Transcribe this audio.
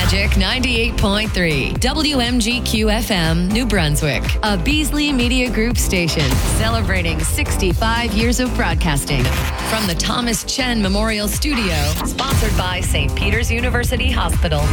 Magic 98.3, WMGQ FM, New Brunswick, a Beasley Media Group station celebrating 65 years of broadcasting from the Thomas Chen Memorial Studio, sponsored by St. Peter's University Hospital.